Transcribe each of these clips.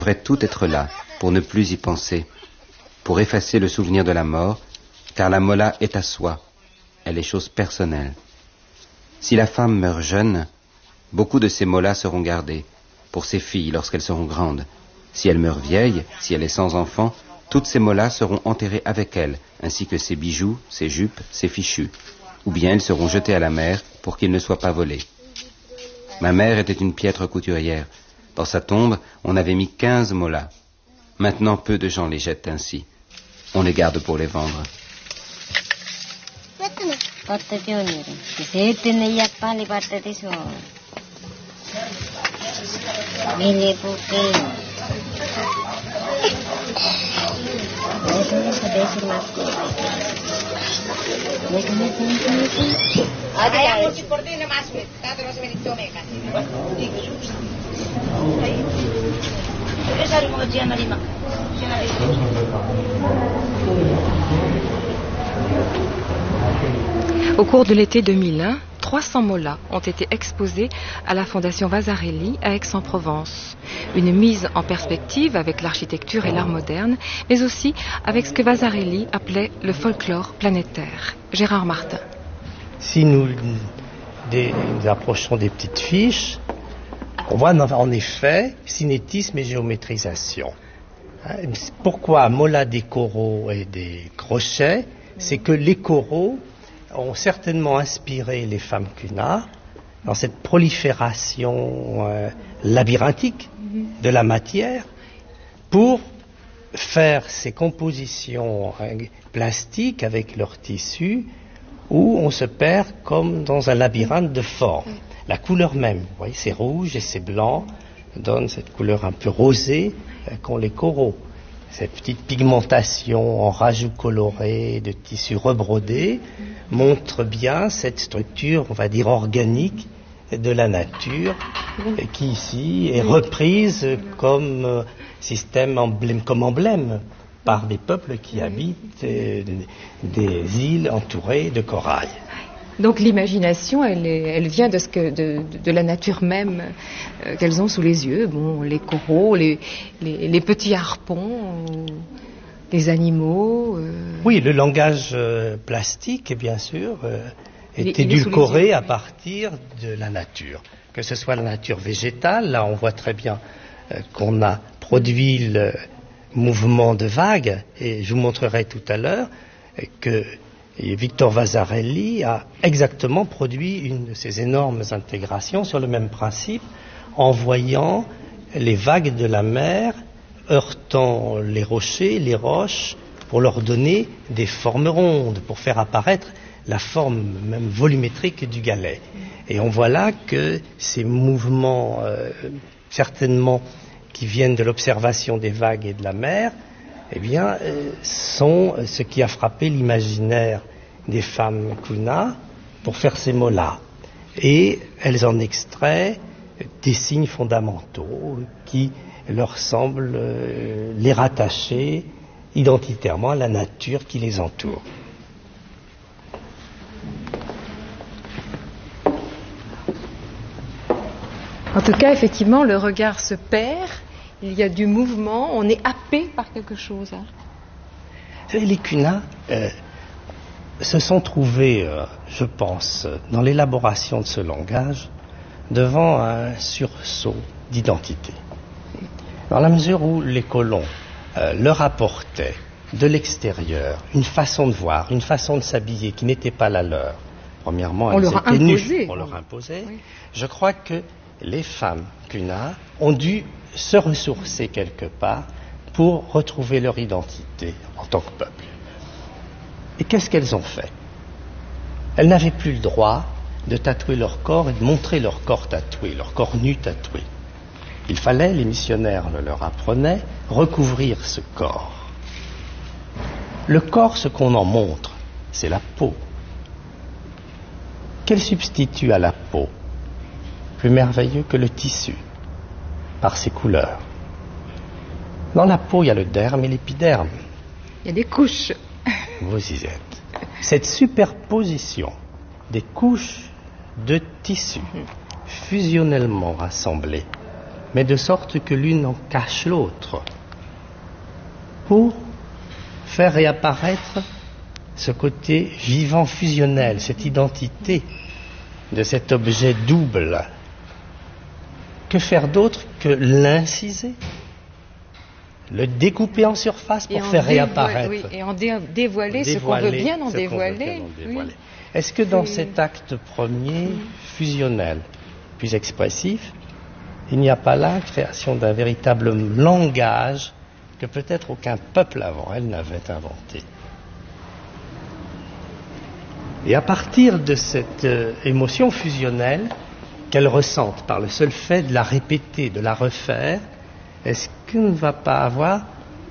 devrait tout être là, pour ne plus y penser, pour effacer le souvenir de la mort, car la molla est à soi, elle est chose personnelle. Si la femme meurt jeune, beaucoup de ces mollas seront gardées, pour ses filles lorsqu'elles seront grandes. Si elle meurt vieille, si elle est sans enfant, toutes ces mollas seront enterrées avec elle, ainsi que ses bijoux, ses jupes, ses fichus. Ou bien elles seront jetées à la mer pour qu'ils ne soient pas volés. Ma mère était une piètre couturière. Dans sa tombe, on avait mis 15 mollas. Maintenant, peu de gens les jettent ainsi. On les garde pour les vendre. Au cours de l'été 2001, 300 mollas ont été exposés à la Fondation Vasarely à Aix-en-Provence. Une mise en perspective avec l'architecture et l'art moderne, mais aussi avec ce que Vasarely appelait le folklore planétaire. Gérard Martin. Si nous approchons des petites fiches, on voit en effet cinétisme et géométrisation. Pourquoi molla des coraux et des crochets? C'est que les coraux ont certainement inspiré les femmes Cunard dans cette prolifération labyrinthique de la matière pour faire ces compositions plastiques avec leurs tissus où on se perd comme dans un labyrinthe de formes. La couleur même, vous voyez, c'est rouge et c'est blanc, donne cette couleur un peu rosée qu'ont les coraux. Cette petite pigmentation en rajouts colorés de tissus rebrodés montre bien cette structure, on va dire, organique de la nature qui ici est reprise comme système comme emblème par des peuples qui habitent des îles entourées de corail. Donc l'imagination, elle vient de la nature même qu'elles ont sous les yeux. Bon, les coraux, les petits harpons, les animaux. Oui, le langage plastique, bien sûr, est édulcoré à partir de la nature. Que ce soit la nature végétale, là on voit très bien qu'on a produit le mouvement de vagues, et je vous montrerai tout à l'heure que Victor Vasarely a exactement produit une de ces énormes intégrations sur le même principe, en voyant les vagues de la mer heurtant les rochers, les roches, pour leur donner des formes rondes, pour faire apparaître la forme même volumétrique du galet. Et on voit là que ces mouvements, certainement qui viennent de l'observation des vagues et de la mer, eh bien, sont ce qui a frappé l'imaginaire des femmes Cunard pour faire ces mots-là. Et elles en extraient des signes fondamentaux qui leur semblent les rattacher identitairement à la nature qui les entoure. En tout cas, effectivement, le regard se perd, il y a du mouvement, on est happé par quelque chose. Les Cunard se sont trouvés, je pense, dans l'élaboration de ce langage, devant un sursaut d'identité. Dans la mesure où les colons leur apportaient de l'extérieur une façon de voir, une façon de s'habiller qui n'était pas la leur. Premièrement, elles étaient nues, on leur imposait. Oui. Je crois que les femmes Cunard ont dû se ressourcer quelque part pour retrouver leur identité en tant que peuple. Et qu'est-ce qu'elles ont fait? Elles n'avaient plus le droit de tatouer leur corps et de montrer leur corps tatoué, leur corps nu tatoué. Il fallait, les missionnaires le leur apprenaient, recouvrir ce corps. Le corps, ce qu'on en montre, c'est la peau. Quel substitut à la peau plus merveilleux que le tissu, par ses couleurs? Dans la peau, il y a le derme et l'épiderme. Il y a des couches. Vous y êtes. Cette superposition des couches de tissu fusionnellement rassemblées mais de sorte que l'une en cache l'autre, pour faire réapparaître ce côté vivant fusionnel, cette identité de cet objet double. Que faire d'autre que l'inciser, le découper en surface pour faire réapparaître. Oui, et en dévoiler ce qu'on veut bien en dévoiler. Oui. Est-ce que dans cet acte premier, fusionnel, puis expressif, il n'y a pas là la création d'un véritable langage que peut-être aucun peuple avant elle n'avait inventé? Et à partir de cette émotion fusionnelle qu'elle ressente par le seul fait de la répéter, de la refaire, est-ce qu'on ne va pas avoir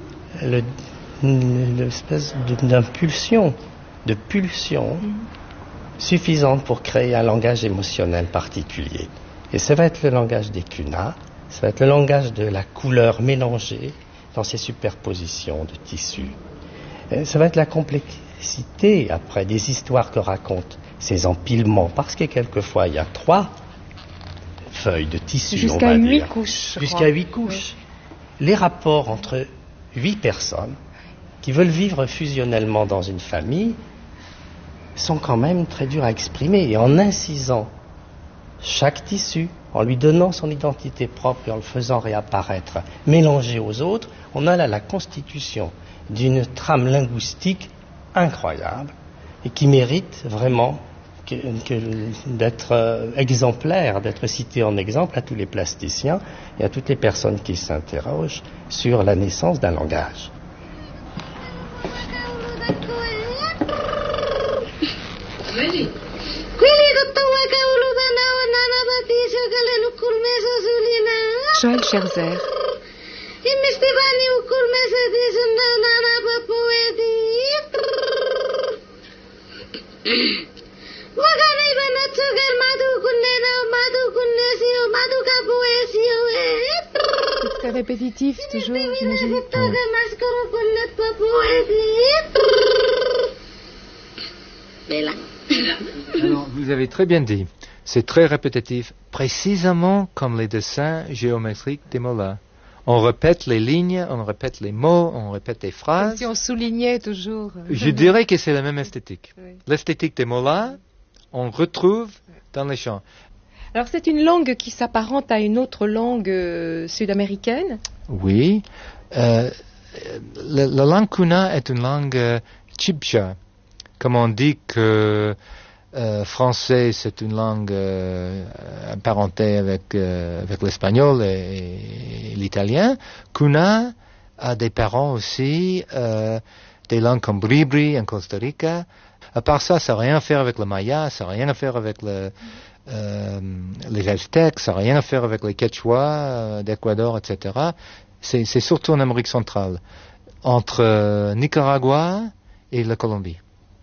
l'espèce d'impulsion, de pulsion suffisante pour créer un langage émotionnel particulier? Et ça va être le langage des kunas, ça va être le langage de la couleur mélangée dans ces superpositions de tissus. Et ça va être la complexité, après, des histoires que racontent ces empilements, parce que quelquefois il y a 3 feuilles de tissu, jusqu'à 8 couches. Jusqu'à 8 couches. Oui. Les rapports entre 8 personnes qui veulent vivre fusionnellement dans une famille sont quand même très durs à exprimer. Et en incisant chaque tissu, en lui donnant son identité propre et en le faisant réapparaître, mélangé aux autres, on a là la constitution d'une trame linguistique incroyable et qui mérite vraiment d'être exemplaire, d'être cité en exemple à tous les plasticiens et à toutes les personnes qui s'interrogent sur la naissance d'un langage. Joël Scherzer. C'est répétitif toujours, j'imagine. Alors, vous avez très bien dit. C'est très répétitif, précisément comme les dessins géométriques des mots-là. On répète les lignes, on répète les mots, on répète les phrases. Comme si on soulignait toujours. Je dirais que c'est la même esthétique. Oui. L'esthétique des mots-là, on retrouve dans les chants. Alors c'est une langue qui s'apparente à une autre langue sud-américaine? Oui. La langue kuna est une langue chibcha. Comme on dit que français c'est une langue apparentée avec l'espagnol et l'italien, kuna a des parents aussi des langues comme bribri en Costa Rica. À part ça, ça n'a rien à faire avec le maya, ça n'a rien à faire avec les Aztèques, ça n'a rien à faire avec les Quechua d'Équateur, etc. C'est surtout en Amérique centrale, entre Nicaragua et la Colombie.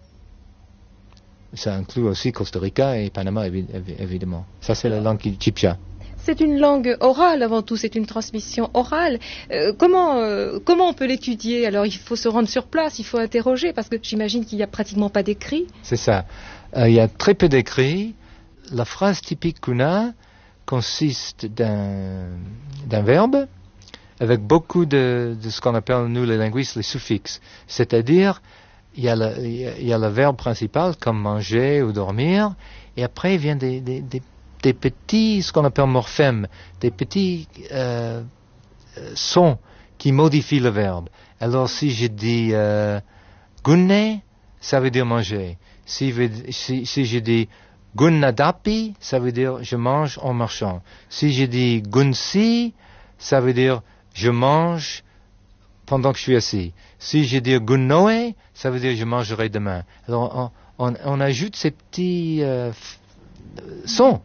Ça inclut aussi Costa Rica et Panama, évidemment. Ça, c'est la langue chibcha. C'est une langue orale avant tout, c'est une transmission orale. Comment on peut l'étudier? Alors il faut se rendre sur place, il faut interroger, parce que j'imagine qu'il n'y a pratiquement pas d'écrit. C'est ça. Il y a très peu d'écrit. La phrase typique kuna consiste d'un verbe avec beaucoup de ce qu'on appelle, nous les linguistes, les suffixes. C'est-à-dire, il y a le verbe principal, comme manger ou dormir, et après il vient des petits, ce qu'on appelle morphèmes, des petits sons qui modifient le verbe. Alors si je dis gunne, ça veut dire manger. Si je dis gunnadapi, ça veut dire je mange en marchant. Si je dis gunsi, ça veut dire je mange pendant que je suis assis. Si je dis gunnoe, ça veut dire je mangerai demain. Alors on ajoute ces petits sons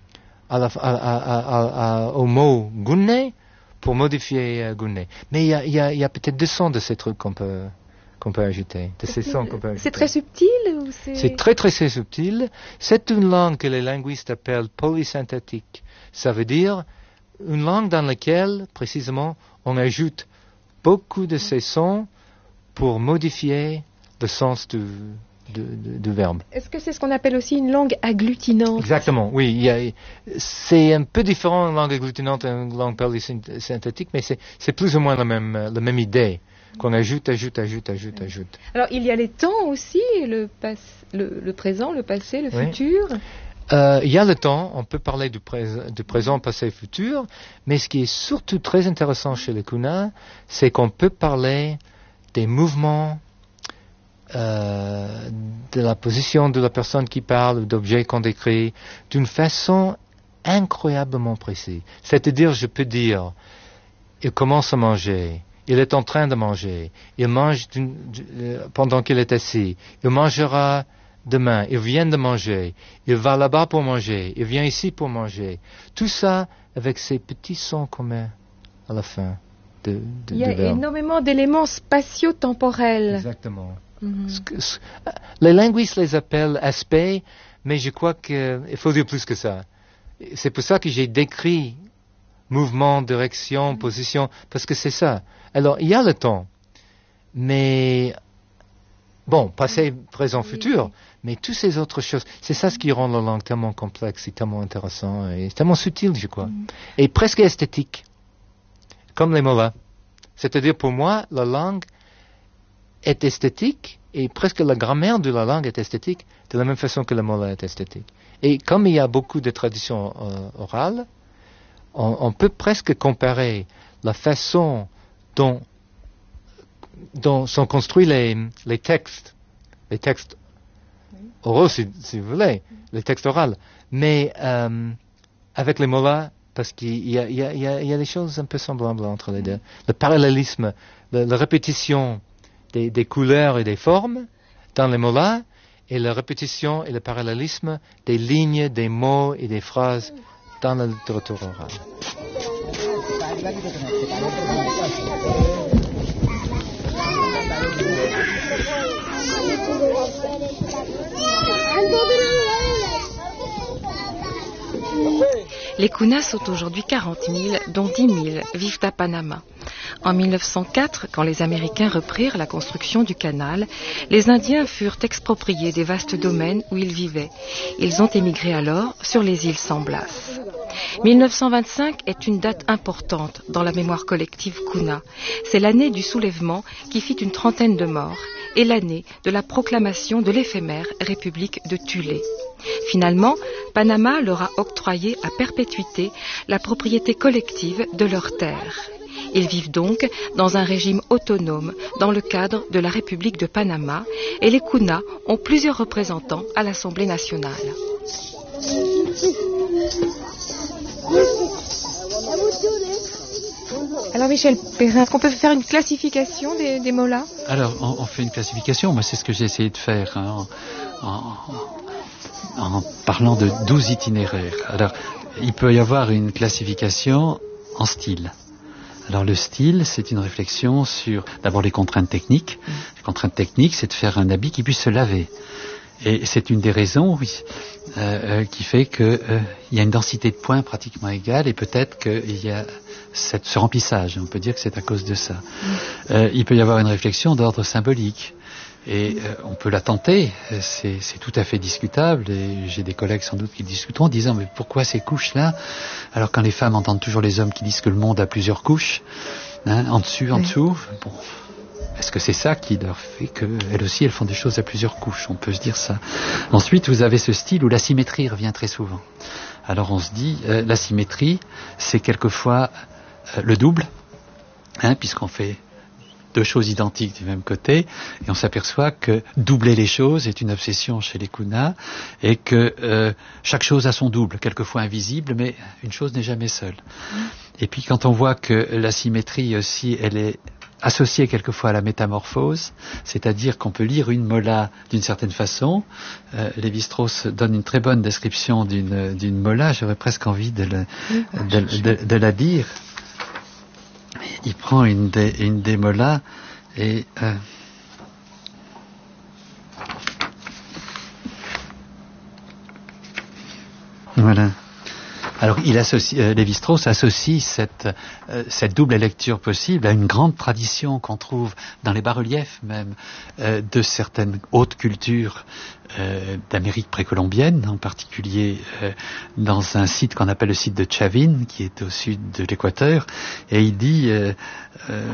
au mot gunne pour modifier gunne. Mais il y a peut-être 200 de ces trucs qu'on peut ajouter, de ces sons qu'on peut ajouter. C'est très subtil ou c'est très très subtil. C'est une langue que les linguistes appellent polysynthétique. Ça veut dire une langue dans laquelle, précisément, on ajoute beaucoup de ces sons pour modifier le sens du du verbe. Est-ce que c'est ce qu'on appelle aussi une langue agglutinante? Exactement, oui. C'est un peu différent une langue agglutinante et une langue polysynthétique, mais c'est plus ou moins la même idée, qu'on ajoute. Alors, il y a les temps aussi, le présent, le passé, le futur. Il y a le temps, on peut parler du présent, passé, futur, mais ce qui est surtout très intéressant chez les Kuna, c'est qu'on peut parler des mouvements, de la position de la personne qui parle, d'objets qu'on décrit, d'une façon incroyablement précise. C'est-à-dire, je peux dire, il commence à manger, il est en train de manger, il mange pendant qu'il est assis, il mangera demain, il vient de manger, il va là-bas pour manger, il vient ici pour manger. Tout ça avec ces petits sons qu'on met à la fin. Il y a énormément d'éléments spatio-temporels. Exactement. Les linguistes les appellent aspects, mais je crois qu'il faut dire plus que ça. C'est pour ça que j'ai décrit mouvement, direction, position, parce que c'est ça. Alors, il y a le temps, mais bon, passé, présent, futur, mais toutes ces autres choses, c'est ça ce qui rend la langue tellement complexe et tellement intéressant et tellement subtil, je crois, et presque esthétique, comme les mots-là. C'est-à-dire, pour moi, la langue est esthétique et presque la grammaire de la langue est esthétique de la même façon que le mot est esthétique. Et comme il y a beaucoup de traditions orales, on peut presque comparer la façon dont sont construits les textes oraux, si vous voulez, les textes oraux, mais avec les mots-là, parce qu'il y a des choses un peu semblables entre les deux. Le parallélisme, la répétition des couleurs et des formes dans les mots-là, et la répétition et le parallélisme des lignes, des mots et des phrases dans la littérature orale. Les Kunas sont aujourd'hui 40 000, dont 10 000 vivent à Panama. En 1904, quand les Américains reprirent la construction du canal, les Indiens furent expropriés des vastes domaines où ils vivaient. Ils ont émigré alors sur les îles San Blas. 1925 est une date importante dans la mémoire collective Kuna. C'est l'année du soulèvement qui fit une trentaine de morts et l'année de la proclamation de l'éphémère République de Tulé. Finalement, Panama leur a octroyé à perpétuité la propriété collective de leurs terres. Ils vivent donc dans un régime autonome dans le cadre de la République de Panama et les Kuna ont plusieurs représentants à l'Assemblée nationale. Alors Michel Perrin, est-ce qu'on peut faire une classification des mots-là? Alors, on fait une classification, moi c'est ce que j'ai essayé de faire en parlant de 12 itinéraires. Alors, il peut y avoir une classification en style. Alors le style, c'est une réflexion sur d'abord les contraintes techniques. Les contraintes techniques, c'est de faire un habit qui puisse se laver. Et c'est une des raisons qui fait qu'il y a une densité de points pratiquement égale et peut-être qu'il y a ce remplissage. On peut dire que c'est à cause de ça. Il peut y avoir une réflexion d'ordre symbolique. Et on peut la tenter, c'est tout à fait discutable, et j'ai des collègues sans doute qui discuteront en disant mais pourquoi ces couches-là, alors quand les femmes entendent toujours les hommes qui disent que le monde a plusieurs couches, en dessous, bon, est-ce que c'est ça qui leur fait qu'elles aussi elles font des choses à plusieurs couches, on peut se dire ça. Ensuite vous avez ce style où la symétrie revient très souvent. Alors on se dit, la symétrie c'est quelquefois le double, puisqu'on fait deux choses identiques du même côté, et on s'aperçoit que doubler les choses est une obsession chez les Kuna, et que chaque chose a son double, quelquefois invisible, mais une chose n'est jamais seule. Et puis quand on voit que la symétrie aussi, elle est associée quelquefois à la métamorphose, c'est-à-dire qu'on peut lire une mola d'une certaine façon. Lévi-Strauss donne une très bonne description d'une mola, j'aurais presque envie de la dire. Il prend une des molas et voilà. Alors, Lévi-Strauss associe cette double lecture possible à une grande tradition qu'on trouve dans les bas-reliefs même de certaines hautes cultures d'Amérique précolombienne, en particulier dans un site qu'on appelle le site de Chavin, qui est au sud de l'Équateur, et il dit